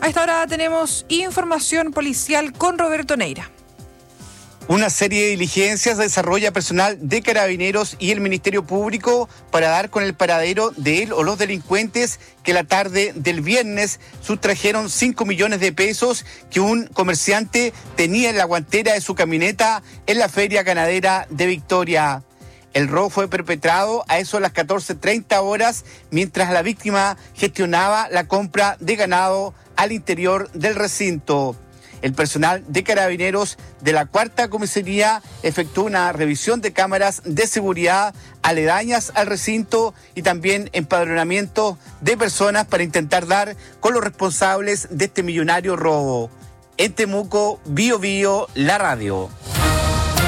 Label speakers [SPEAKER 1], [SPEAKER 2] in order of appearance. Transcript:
[SPEAKER 1] A esta hora tenemos información policial con Roberto Neira.
[SPEAKER 2] Una serie de diligencias desarrolla personal de Carabineros y el Ministerio Público para dar con el paradero de él o los delincuentes que la tarde del viernes sustrajeron 5 millones de pesos que un comerciante tenía en la guantera de su camioneta en la Feria Ganadera de Victoria. El robo fue perpetrado a eso de las 14:30 horas mientras la víctima gestionaba la compra de ganado al interior del recinto. El personal de Carabineros de la Cuarta Comisaría efectuó una revisión de cámaras de seguridad aledañas al recinto y también empadronamiento de personas para intentar dar con los responsables de este millonario robo. En Temuco, Bio Bio, la radio.